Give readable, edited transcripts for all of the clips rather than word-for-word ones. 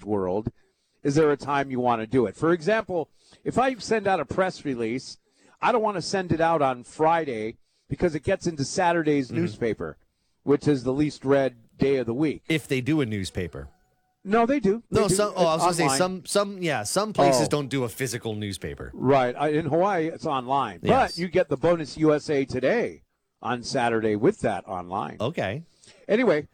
world, is there a time you want to do it? For example, if I send out a press release, I don't want to send it out on Friday because it gets into Saturday's newspaper, which is the least read day of the week. If they do a newspaper. No, they do. No, I was going to say some places don't do a physical newspaper. Right. In Hawaii, it's online. Yes. But you get the Bonus USA Today on Saturday with that online. Okay. Anyway,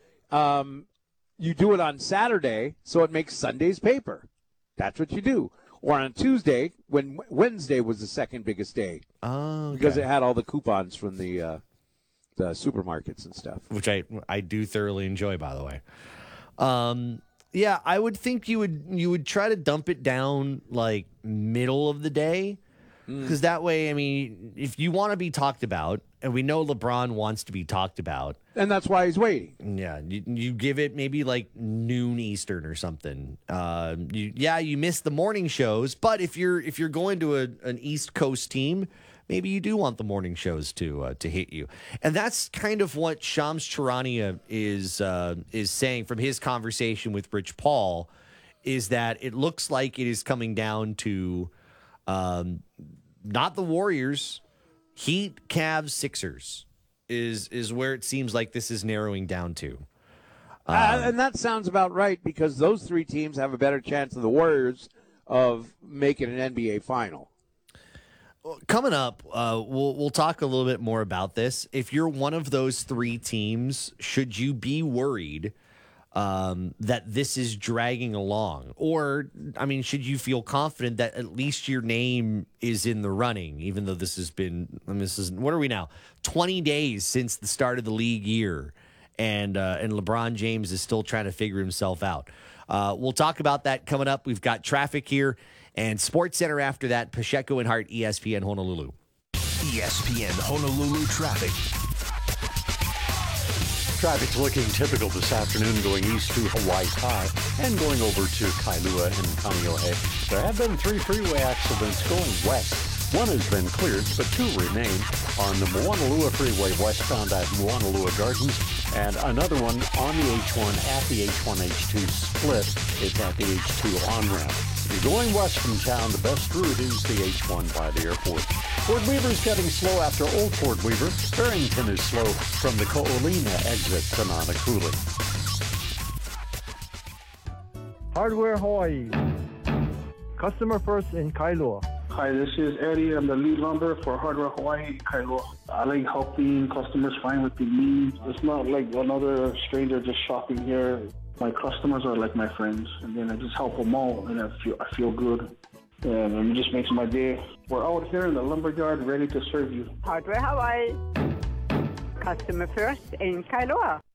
you do it on Saturday, so it makes Sunday's paper. That's what you do. Or on Tuesday, when Wednesday was the second biggest day. Oh, okay. Because it had all the coupons from the supermarkets and stuff. Which I do thoroughly enjoy, by the way. Yeah, I would think you would try to dump it down like middle of the day, because that way, I mean, if you want to be talked about, and we know LeBron wants to be talked about, and that's why he's waiting. Yeah, you give it maybe like noon Eastern or something. You miss the morning shows, but if you're going to an East Coast team, maybe you do want the morning shows to hit you. And that's kind of what Shams Charania is saying from his conversation with Rich Paul, is that it looks like it is coming down to not the Warriors, Heat, Cavs, Sixers is where it seems like this is narrowing down to. And that sounds about right, because those three teams have a better chance than the Warriors of making an NBA final. Coming up, we'll talk a little bit more about this. If you're one of those three teams, should you be worried that this is dragging along? Or, I mean, should you feel confident that at least your name is in the running, even though this has been, what are we now? 20 days since the start of the league year, and LeBron James is still trying to figure himself out. We'll talk about that coming up. We've got traffic here and Sports Center after that. Pacheco and Hart, ESPN Honolulu. ESPN Honolulu traffic. Traffic's looking typical this afternoon, going east to Hawaii Kai and going over to Kailua and Kaneohe. There have been 3 freeway accidents going west. One has been cleared, but 2 remain on the Moanalua Freeway westbound at Moanalua Gardens, and another one on the H1 at the H1-H2 split. It's at the H2 on-ramp. If you're going west from town, the best route is the H1 by the airport. Fort Weaver's getting slow after Old Fort Weaver. Barrington is slow from the Ko'olina exit to Nanakuli. Hardware Hawaii. Customer first in Kailua. Hi, this is Eddie. I'm the lead lumber for Hardware Hawaii in Kailua. I like helping customers find what they need. It's not like another stranger just shopping here. My customers are like my friends, and then I just help them out, and I feel good. And it just makes my day. We're out here in the lumberyard ready to serve you. Hardware Hawaii. Customer first in Kailua.